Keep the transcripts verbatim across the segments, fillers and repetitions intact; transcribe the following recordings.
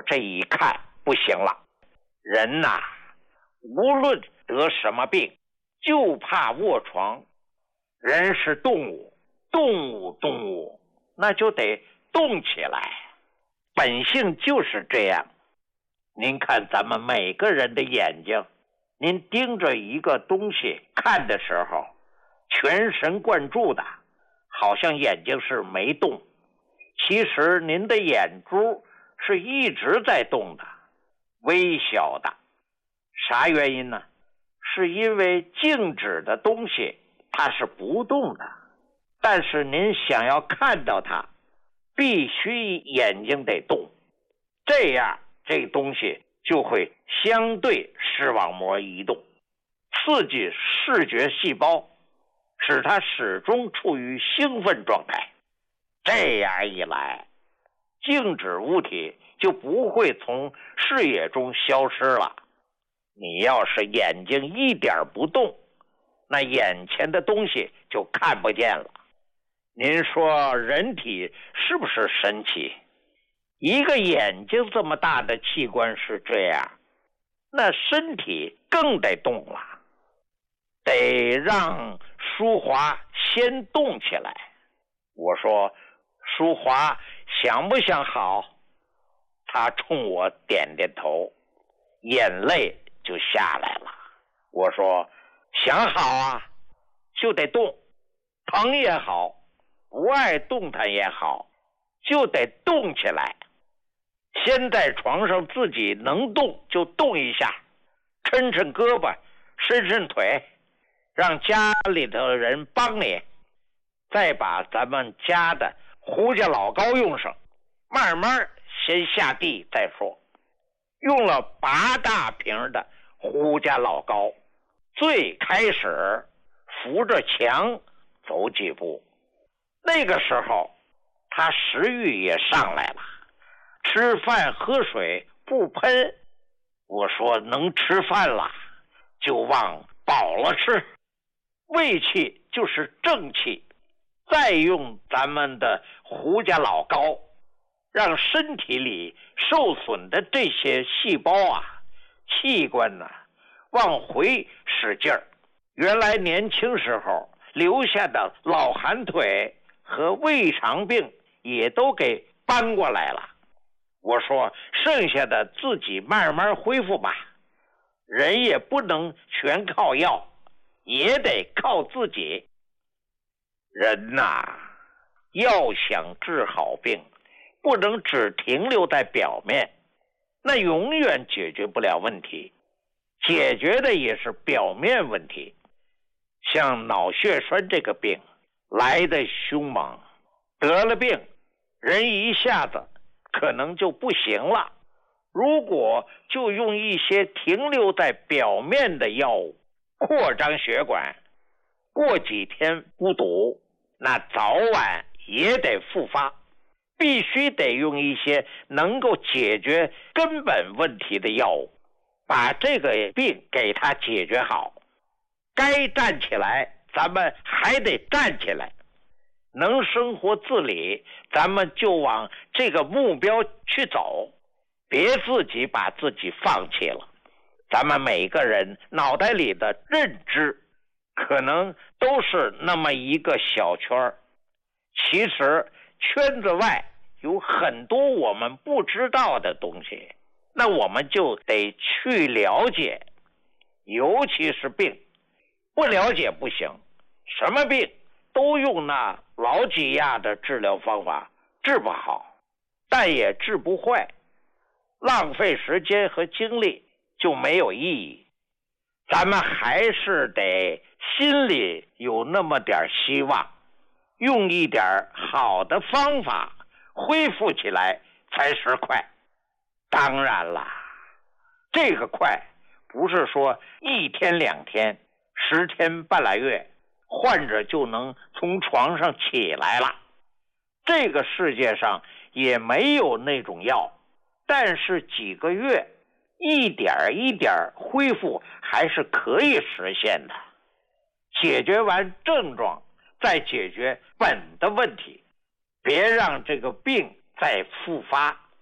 这一看不行了，人呐，无论得什么病，就怕卧床。人是动物，动物动物，那就得动起来，本性就是这样。您看咱们每个人的眼睛，您盯着一个东西看的时候，全神贯注的，好像眼睛是没动，其实您的眼珠是一直在动的，微小的。啥原因呢？是因为静止的东西它是不动的，但是您想要看到它，必须眼睛得动，这样这东西就会相对视网膜移动，刺激视觉细胞，使它始终处于兴奋状态。这样一来，静止物体就不会从视野中消失了。你要是眼睛一点不动，那眼前的东西就看不见了。您说人体是不是神奇？一个眼睛这么大的器官是这样，那身体更得动了，得让淑华先动起来。我说淑华想不想好？他冲我点点头，眼泪就下来了。我说想好啊，就得动，疼也好，不爱动弹也好，就得动起来。先在床上自己能动就动一下，抻抻胳膊，伸伸腿，让家里头的人帮你，再把咱们家的胡家老膏用上，慢慢先下地再说。用了八大瓶的胡家老膏，最开始扶着墙走几步，那个时候他食欲也上来了，吃饭喝水不喷。我说能吃饭了就往饱了吃，胃气就是正气，再用咱们的胡家老膏，让身体里受损的这些细胞啊、器官呢、啊、往回使劲儿。原来年轻时候留下的老寒腿和胃肠病也都给搬过来了。我说剩下的自己慢慢恢复吧，人也不能全靠药，也得靠自己。人呐，要想治好病，不能只停留在表面，那永远解决不了问题，解决的也是表面问题。像脑血栓这个病来得凶猛，得了病人一下子可能就不行了。如果就用一些停留在表面的药物扩张血管，过几天不堵，那早晚也得复发。必须得用一些能够解决根本问题的药物，把这个病给它解决好。该站起来咱们还得站起来，能生活自理咱们就往这个目标去走，别自己把自己放弃了。咱们每个人脑袋里的认知可能都是那么一个小圈，其实圈子外有很多我们不知道的东西，那我们就得去了解。尤其是病，不了解不行，什么病都用那老几样的治疗方法治不好，但也治不坏，浪费时间和精力就没有意义。咱们还是得心里有那么点希望，用一点好的方法恢复起来才是快。当然了，这个快不是说一天两天、十天半拉月，患者就能从床上起来了。这个世界上也没有那种药，但是几个月一点一点恢复还是可以实现的。解决完症状，再解决本的问题，别让这个病再复发。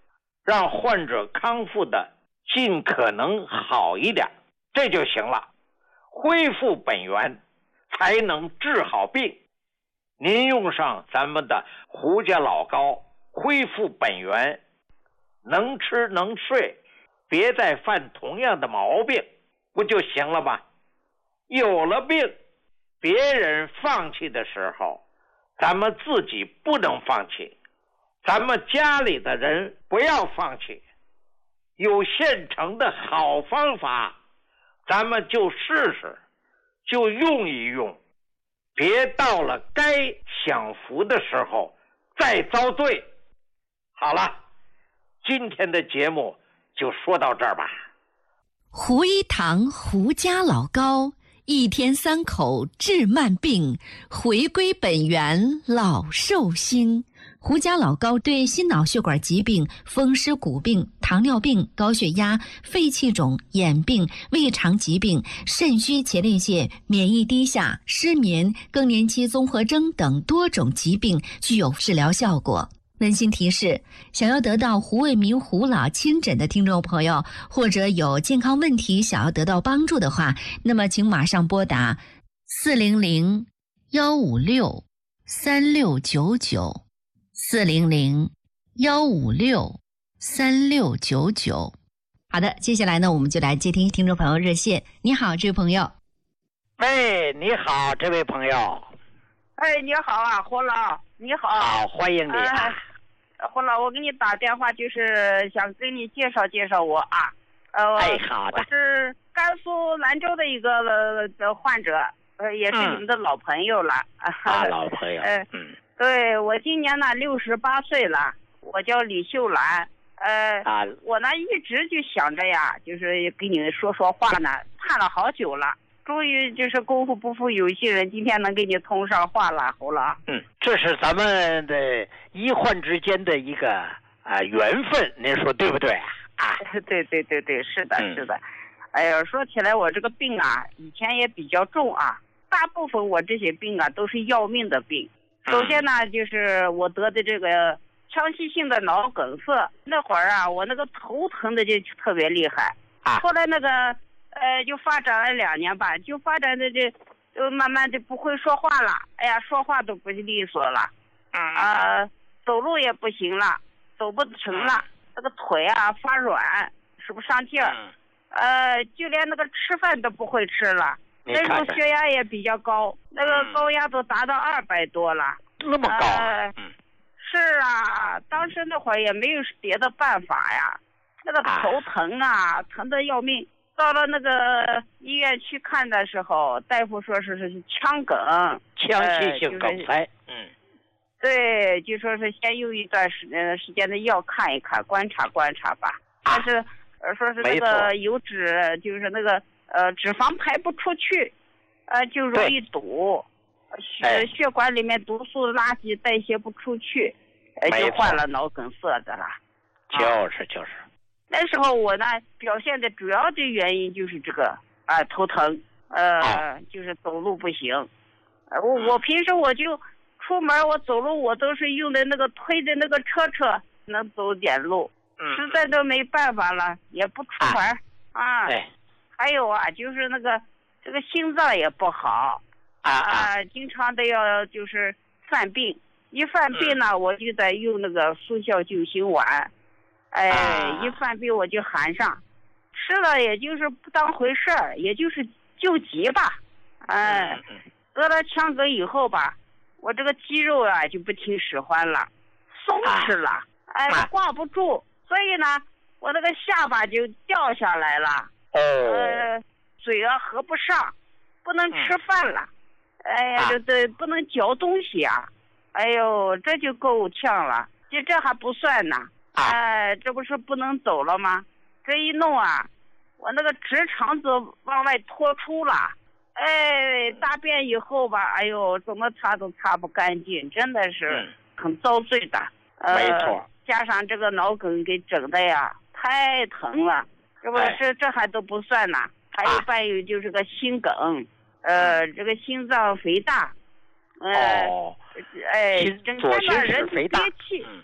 让患者康复的尽可能好一点，这就行了。恢复本源才能治好病。您用上咱们的胡家老膏，恢复本源，能吃能睡，别再犯同样的毛病，不就行了吗？有了病，别人放弃的时候，咱们自己不能放弃，咱们家里的人不要放弃。有现成的好方法，咱们就试试，就用一用，别到了该享福的时候再遭罪。好了，今天的节目就说到这儿吧。 胡一堂胡家老膏，一天三口治慢病，回归本源老寿星。胡家老膏对心脑血管疾病、风湿骨病、糖尿病、高血压、肺气肿、眼病、胃肠疾病、肾虚前列腺、免疫低下、失眠、更年期综合征等多种疾病具有治疗效果。温馨提示：想要得到胡卫民胡老亲诊的听众朋友，或者有健康问题想要得到帮助的话，那么请马上拨打四零零幺五六三六九九。四零零幺五六三六九九。好的，接下来呢，我们就来接听听众朋友热线。你好，这位朋友。 喂，你好，这位朋友。 哎，你好啊，胡老，你好。 好，欢迎你啊。 呃、胡老，我给你打电话就是想跟你介绍介绍我啊。呃， 哎，好的。 我是甘肃兰州的一个呃的患者，呃，也是你们的老朋友了。 嗯、啊，老朋友。 呃、嗯。对，我今年呢六十八岁了，我叫李秀兰。呃，啊、我呢一直就想着呀，就是跟你说说话呢，盼了好久了，终于就是功夫不负有心人，今天能给你通上话了，胡老。 嗯，这是咱们的医患之间的一个啊、呃、缘分，您说对不对啊？啊， 对对对对，是的，是的。嗯、哎呀，说起来我这个病啊，以前也比较重啊，大部分我这些病啊都是要命的病。首先呢，就是我得的这个腔隙性的脑梗塞，那会儿啊，我那个头疼的就特别厉害。 啊。 后来那个呃，就发展了两年吧，就发展的这，就慢慢的不会说话了。哎呀，说话都不利索了。啊、呃，走路也不行了，走不成了，那个腿啊发软，使不上劲儿。呃，就连那个吃饭都不会吃了。那时候血压也比较高，那个高压都达到二百多了。 那么高、 呃？嗯，是啊，当时那会儿也没有别的办法呀，那个头疼啊，啊疼得要命。到了那个医院去看的时候，大夫说是是腔梗， 腔隙性梗塞。呃就是、嗯， 对，就说是先用一段时间时间的药看一看，观察观察吧。但是、呃、说是那个油脂，就是那个。呃，脂肪排不出去，呃，就容易堵，血血管里面毒素垃圾代谢不出去，呃，就患了脑梗塞的了。 就是就是。 那时候我呢，表现的主要的原因就是这个啊、呃，头疼，呃、哦，就是走路不行。呃，我我平时我就出门，我走路我都是用的那个推的那个车车，能走点路。嗯。实在都没办法了，也不出门啊。 哎。 还有啊，就是那个这个心脏也不好啊啊，经常的要就是犯病，一犯病呢，嗯、我就得用那个速效救心丸，哎，啊、一犯病我就含上，吃了也就是不当回事儿，也就是救急吧，哎，嗯、得了腔梗以后吧，我这个肌肉啊就不听使唤了，松弛了，啊、哎，挂不住，所以呢，我那个下巴就掉下来了。 哦， 呃，嘴啊合不上，不能吃饭了，嗯、哎呀，这这不能嚼东西啊，哎呦，这就够呛了。就这还不算呢，哎、呃，这不是不能走了吗？这一弄啊，我那个直肠子往外脱出了，哎，大便以后吧，哎呦，怎么擦都擦不干净，真的是很遭罪的。 嗯、没错、 呃，加上这个脑梗给整的呀，太疼了。这不这这还都不算呢，还有伴有就是个心梗，呃，嗯、这个心脏肥大，呃， 哦， 哎，整天呢人就憋气，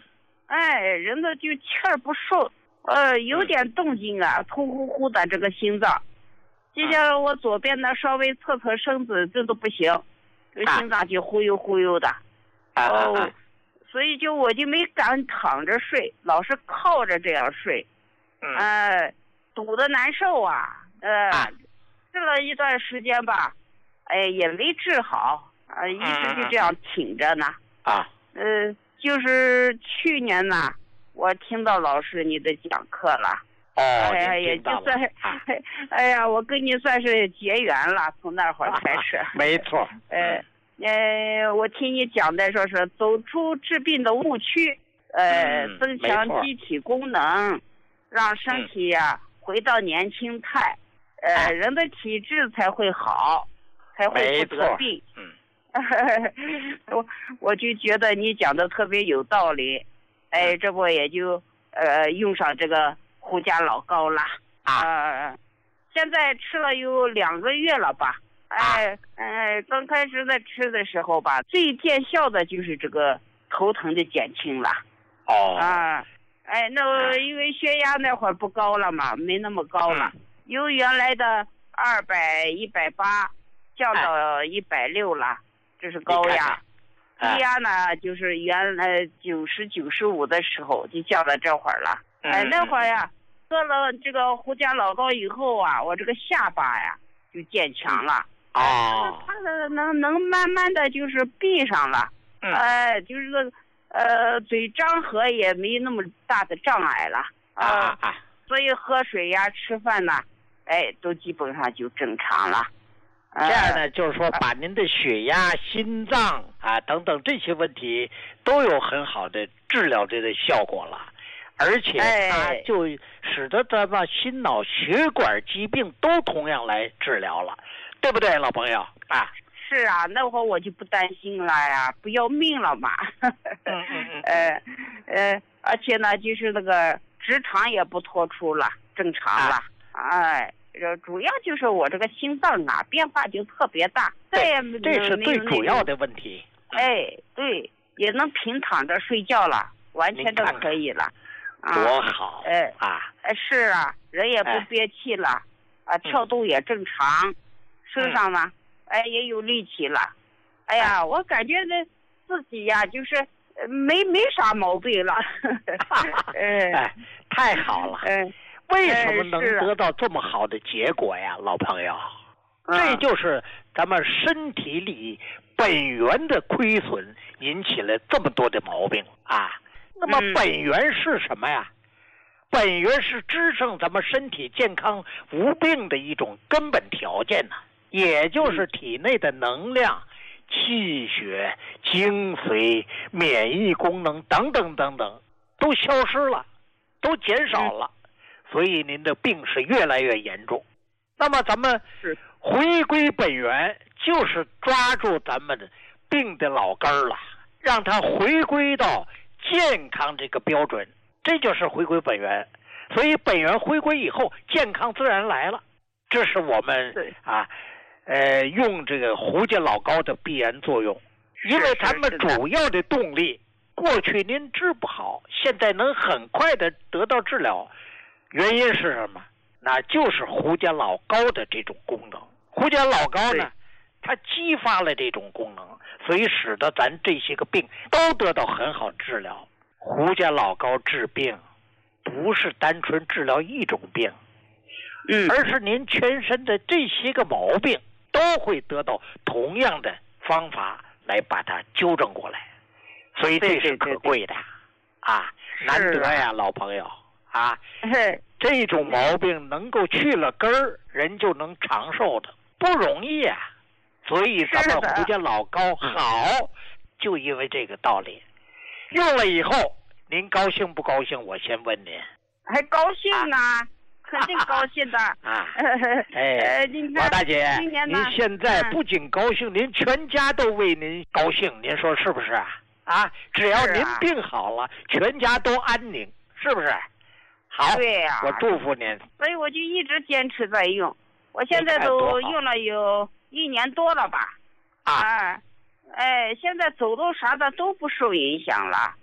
哎，人的就气儿不顺，呃，有点动静啊，突呼呼的这个心脏。就像我左边呢，稍微侧侧身子，这都不行，这心脏就忽悠忽悠的。 啊、 哦， 啊所以就我就没敢躺着睡，老是靠着这样睡。 嗯， 呃，堵得难受啊。呃， 啊治了一段时间吧，哎，也没治好啊、呃，一直就这样挺着呢。 啊， 呃，就是去年呢，我听到老师你的讲课了。 哦， 哎呀，也就算， 啊、 哎呀，我跟你算是结缘了，从那会儿开始。 啊、没错。 呃，呃，我听你讲的说是走出治病的误区，呃， 嗯、 增强机体功能，让身体呀、啊、回到年轻态，呃， 啊、 人的体质才会好，才会不得病。 嗯。 我我就觉得你讲的特别有道理，哎，这不也就呃用上这个胡家老膏了啊、呃，现在吃了有两个月了吧？哎，哎，刚开始在吃的时候吧，最见效的就是这个头疼的减轻了。 哦。 啊，哎，那因为血压那会儿不高了嘛，没那么高了，嗯、由原来的二百一百八降到一百六了。这是高压，低压呢就是原来九十九十五的时候就降到这会儿了。哎，那会儿呀，喝了这个胡家老膏以后啊，我这个下巴呀就渐强了。 哦， 它能能慢慢的就是闭上了。 嗯。 哎，就是个呃嘴张合也没那么大的障碍了。 啊啊。 所以喝水呀、吃饭呐，哎，都基本上就正常了。 这样呢，就是说把您的血压、心脏啊等等这些问题都有很好的治疗这个效果了，而且它就使得咱们心脑血管疾病都同样来治疗了，对不对，老朋友啊？ 是啊，那会儿我就不担心了呀，不要命了嘛。 嗯嗯嗯。 呃呃，而且呢，就是那个直肠也不脱出了，正常了，啊、哎。主要就是我这个心脏啊变化就特别大，再也没这是最主要的问题。 哎，对，也能平躺着睡觉了，完全都可以了。 看看多好！ 哎啊， 哎是啊，人也不憋气了，啊，跳动也正常，身上呢，哎也有力气了。哎呀，我感觉这自己呀，就是没没啥毛病了。 哎，太好了。 嗯。 为什么能得到这么好的结果呀，老朋友？ 嗯、 这就是咱们身体里本源的亏损引起了这么多的毛病啊。那么本源是什么呀？嗯、本源是支撑咱们身体健康无病的一种根本条件呢、啊，也就是体内的能量、气血、精髓、免疫功能等等等等都消失了，都减少了。嗯，所以您的病是越来越严重。那么咱们回归本源，就是抓住咱们的病的老根儿了，让它回归到健康这个标准，这就是回归本源。所以本源回归以后，健康自然来了。这是我们啊，呃，用这个胡家老膏的必然作用。因为咱们主要的动力，过去您治不好，现在能很快的得到治疗。原因是什么？那就是胡家老膏的这种功能。胡家老膏呢，它激发了这种功能，所以使得咱这些个病都得到很好治疗。胡家老膏治病，不是单纯治疗一种病， 嗯， 而是您全身的这些个毛病都会得到同样的方法来把它纠正过来，所以这是可贵的。 对对对啊，难得呀，老朋友。啊，这种毛病能够去了根儿，人就能长寿的，不容易啊。所以咱们胡家老膏好，就因为这个道理。用了以后，您高兴不高兴？我先问您。 还高兴呢，啊、肯定高兴的。 啊，哎，王大姐，您现在不仅高兴，您全家都为您高兴，您说是不是啊？啊，只要您病好了，全家都安宁，是不是？好， 对呀、啊， 我祝福您。 所以我就一直坚持在用，我现在都用了有一年多了吧。 啊， 哎，现在走动啥的都不受影响了。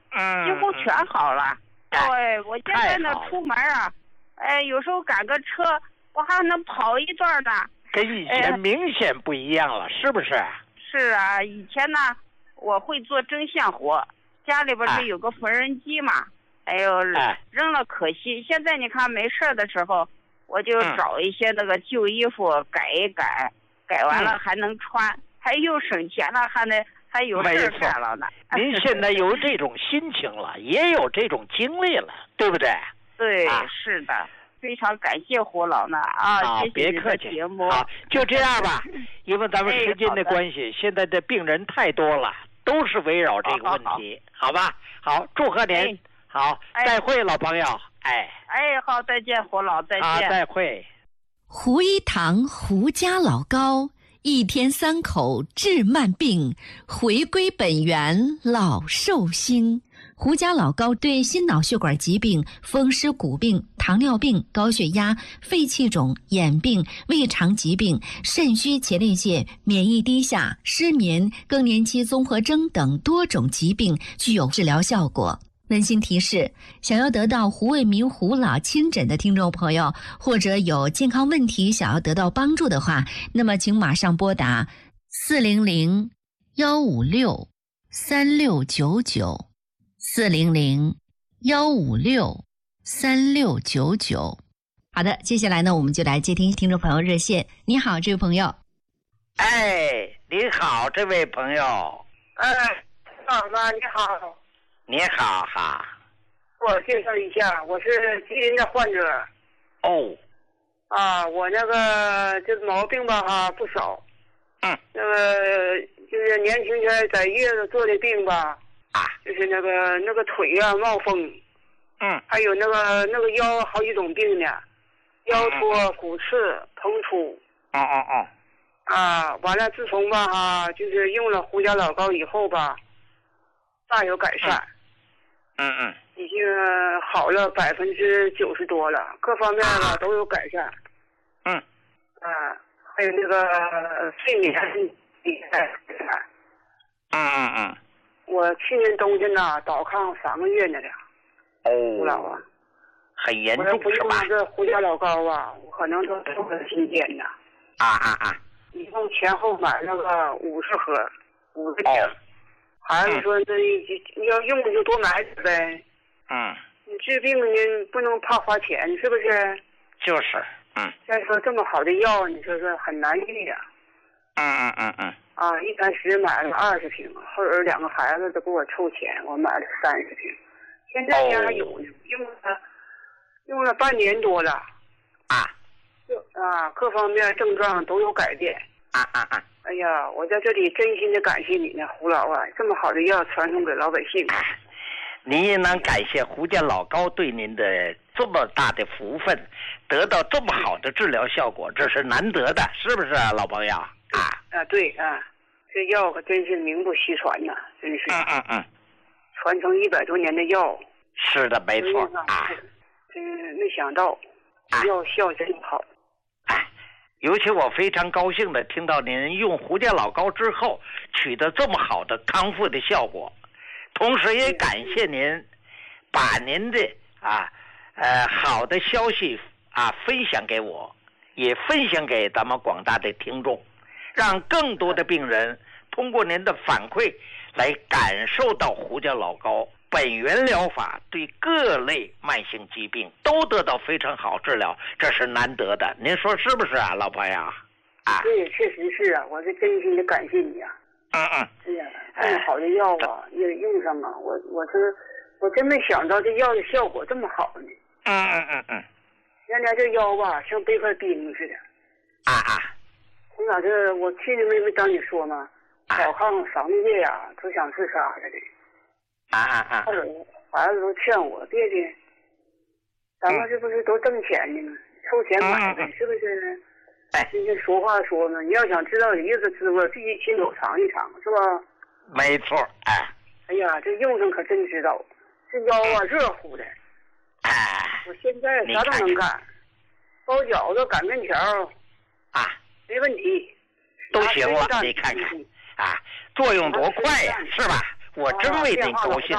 嗯， 几乎全好了。 哎， 对，我现在呢出门啊，哎，有时候赶个车，我还能跑一段呢。 跟以前明显不一样了，哎、是不是？ 是啊，以前呢，我会做针线活，家里边是有个缝纫机嘛，哎呦， 哎、 扔了可惜。现在你看没事的时候，我就找一些那个旧衣服改一改，嗯、改完了还能穿，嗯、还又省钱了，还能还有事干了呢。 您现在有这种心情了，也有这种经历了，对不对？ 对，啊、是的。非常感谢胡老呢啊！ 好， 谢谢别客气。 节目好，就这样吧，因为咱们时间的关系，哎、现在的病人太多了，都是围绕这个问题，好, 好, 好, 好吧？好，祝贺您，哎、好，再会，老朋友，哎， 哎，好，再见，胡老，再见， 啊，再会。 胡一堂胡家老高，一天三口治慢病，回归本源老寿星。胡家老高对心脑血管疾病、风湿骨病、糖尿病、高血压、肺气肿、眼病、胃肠疾病、肾虚前列腺、免疫低下、失眠、更年期综合征等多种疾病具有治疗效果。温馨提示：想要得到胡卫民胡老亲诊的听众朋友，或者有健康问题想要得到帮助的话，那么请马上拨打四零零幺五六三六九九。四零零幺五六三六九九。好的，接下来呢，我们就来接听听众朋友热线。你好，这位朋友。 哎，你好，这位朋友。 哎，老妈你好。 你好哈。 我介绍一下，我是吉林的患者。 哦。 啊，我那个这毛病吧哈不少。 嗯。 那个就是年轻前在月子做的病吧。 啊， 就是那个那个腿啊冒风， 嗯， 还有那个那个腰好几种病呢，腰脱、骨刺、膨出。 哦哦哦。 啊，完了，自从吧哈，就是用了胡家老高以后吧，大有改善。 嗯嗯。 已经好了百分之九十多了，各方面吧、啊、都有改善。 嗯。 啊，还有那个睡眠也改善。 嗯嗯嗯。 我去年冬天呐，倒炕三个月呢了。 哦。 胡老啊， 很严重是吧？这胡家老高啊，我可能都受了心尖呐。 啊啊啊！ 一共前后买了个五十盒，五个瓶。 哦。 孩子说：“这要用就多买点呗。” 嗯。 你治病你不能怕花钱，是不是？ 就是，嗯。 再说这么好的药，你说是很难遇呀。 嗯嗯嗯嗯。 啊，一开始买了二十瓶，后来两个孩子都给我凑钱，我买了三十瓶。现在家还有呢，用了用了半年多了。 啊。 就啊，各方面症状都有改变。 啊啊啊！ 哎呀，我在这里真心的感谢你呢，胡老啊，这么好的药传送给老百姓。 啊，您也能感谢胡家老高对您的这么大的福分，得到这么好的治疗效果，这是难得的，是不是啊，老朋友？啊啊，对啊，这药可真是名不虚传呐，真是。 嗯嗯嗯。 传承一百多年的药。 是的，没错啊。 真没想到，药效真好。 哎，尤其我非常高兴的听到您用胡家老高之后取得这么好的康复的效果，同时也感谢您把您的啊呃好的消息啊分享给我，也分享给咱们广大的听众，让更多的病人通过您的反馈来感受到胡家老高本源疗法对各类慢性疾病都得到非常好治疗，这是难得的，您说是不是啊，老朋友？啊， 对，确实是啊，我是真心的感谢你啊。 嗯嗯。 哎呀，这么好的药啊，也用上啊，我我是我真没想到这药的效果这么好呢。 嗯嗯嗯嗯。 原来这腰吧，像背块冰似的。 啊啊。 我咋这？我去年没没当你说吗？倒炕三个月呀，都想自杀了的。 啊啊啊！ 后来孩子都劝我别别，咱们这不是都挣钱呢吗？凑钱买呗，是不是？ 哎， 今天俗话说嘛，你要想知道一个滋味，必须亲手尝一尝，是吧？ 没错，哎。 哎呀，这用上可真知道，这腰啊热乎的。 哎。 我现在啥都能干，包饺子、擀面条啊， 没问题， 都行了。你看看啊，作用多快呀，是吧？我真为您高兴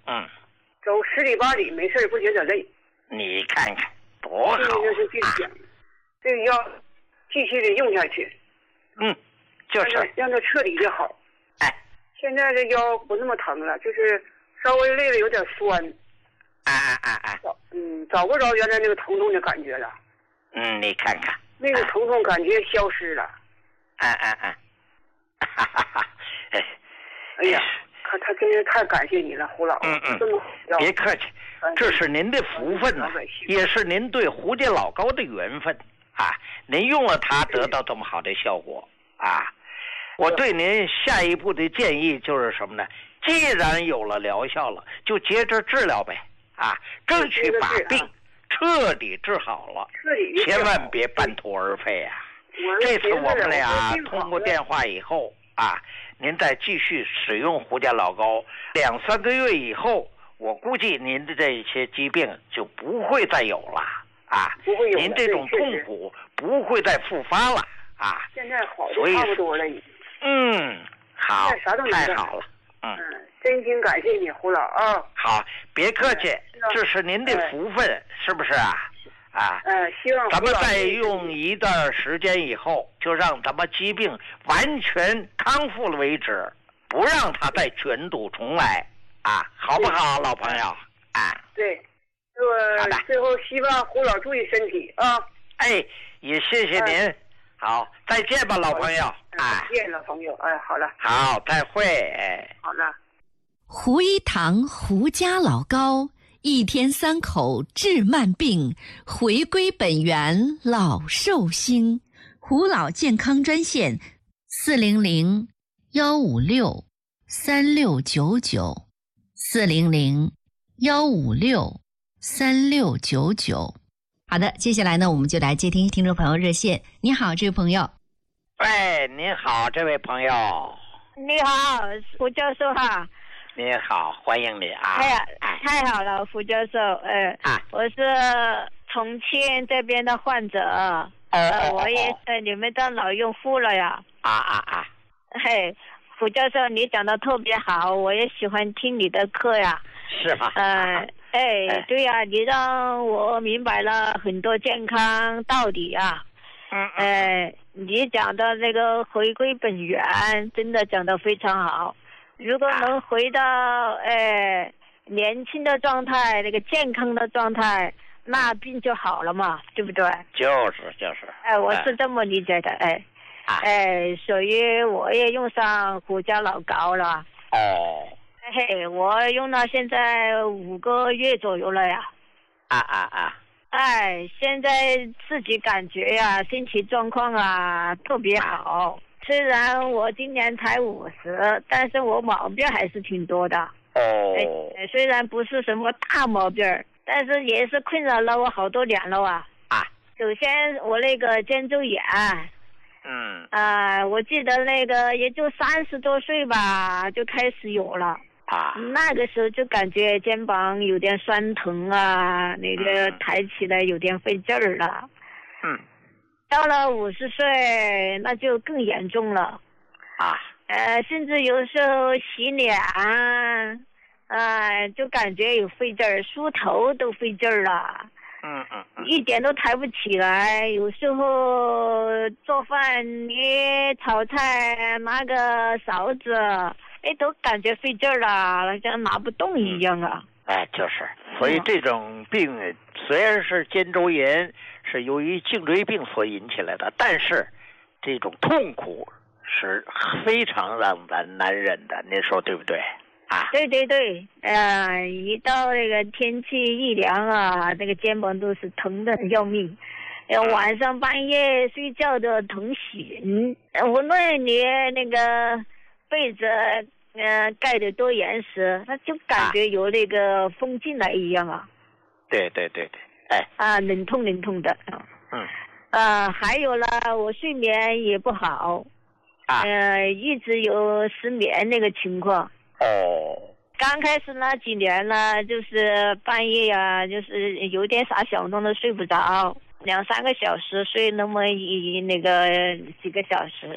嗯， 走十里八里没事不觉得累。 你看看多好！ 这个就是这讲，这个要继续的用下去。 嗯，就是让它让它彻底的好。 哎， 现在这腰不那么疼了，就是稍微累了有点酸。 哎哎哎哎， 找嗯找不着原来那个疼痛的感觉了。 嗯，你看看那个疼痛感觉消失了。 哎哎哎，哈哈哈！哎， 哎呀，他他真是太感谢你了，胡老。 嗯嗯， 这么别客气，这是您的福分呐，也是您对胡家老高的缘分啊！您用了它得到这么好的效果啊！我对您下一步的建议就是什么呢？既然有了疗效了，就接着治疗呗啊！争取把病彻底治好了，千万别半途而废啊！这次我们俩通过电话以后啊，您再继续使用胡家老高，两三个月以后，我估计您的这些疾病就不会再有了啊， 不会有， 您这种痛苦不会再复发了啊。 现在好的差不多了已经。 嗯，好，太好了。嗯， 真心感谢你，胡老啊。 好，别客气，这是您的福分，是不是啊？啊， 嗯，希望咱们再用一段时间以后，就让咱们疾病完全康复了为止，不让它再卷土重来啊，好不好，老朋友？啊， 对，我最后希望胡老注意身体啊。 哎，也谢谢您。好，再见吧，老朋友。 哎，再见，老朋友。哎，好了。 好，再会。哎， 好了。 胡一堂胡家老高。一天三口治慢病，回归本源老寿星。胡老健康专线：四零零幺五六三六九九，四零零幺五六三六九九。好的，接下来呢，我们就来接听听众朋友热线。你好，这位朋友。 喂，您好，这位朋友。 你好，胡教授哈。 你好，欢迎你啊！ 哎呀，太好了，胡教授，呃，啊、我是重庆这边的患者， 哦、 呃，我也是你们的老用户了呀。 啊啊啊！ 嘿，胡教授，你讲的特别好，我也喜欢听你的课呀。 是吗？ 呃，哎，哎对呀、啊，你让我明白了很多健康道理啊。 嗯。 哎，你讲的那个回归本源，真的讲得非常好。如果能回到呃年轻的状态，那个健康的状态，那病就好了嘛，对不对？ 就是就是。 哎，我是这么理解的，哎，哎，所以我也用上胡家老高了。 哦。 嘿，我用到现在五个月左右了呀。 啊啊啊！ 哎，现在自己感觉呀，身体状况啊特别好。虽然我今年才五十，但是我毛病还是挺多的。 哦。 哎，虽然不是什么大毛病，但是也是困扰了我好多年了啊。 啊。 首先，我那个肩周炎。 嗯。 啊、呃，我记得那个也就三十多岁吧，就开始有了。 啊。 那个时候就感觉肩膀有点酸疼啊，那个抬起来有点费劲儿了。 嗯。 到了五十岁，那就更严重了， 啊， 呃，甚至有时候洗脸，啊、呃，就感觉有费劲儿，梳头都费劲儿了， 嗯嗯嗯， 一点都抬不起来。有时候做饭、捏炒菜，拿个勺子，哎，都感觉费劲儿了，像拿不动一样啊。 哎，就是，所以这种病虽然是肩周炎。是由于颈椎病所引起来的，但是这种痛苦是非常让咱难忍的，您说对不对啊？ 对对对，呃，一到那个天气一凉啊，那个肩膀都是疼的要命，呃，晚上半夜睡觉都疼醒，无论你那个被子呃盖得多严实，他就感觉有那个风进来一样啊。 对对对对。哎啊，冷痛冷痛的。 嗯。 呃，还有了，我睡眠也不好。 啊。 呃，一直有失眠那个情况。 哦。 刚开始那几年呢，就是半夜呀、啊，就是有点啥响动都睡不着，两三个小时睡那么一那个几个小时。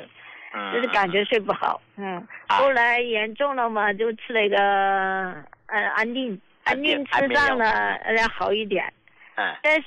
嗯， 就是感觉睡不好，嗯， 啊、 后来严重了嘛，就吃那个呃安定，安定吃上了，呃好一点， 嗯， 但